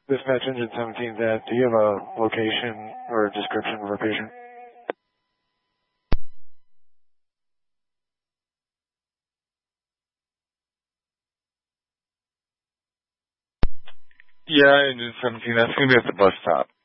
Dispatch engine 17, that. Do you have a location or a description of our patient? Yeah, engine 17, that's going to be at the bus stop.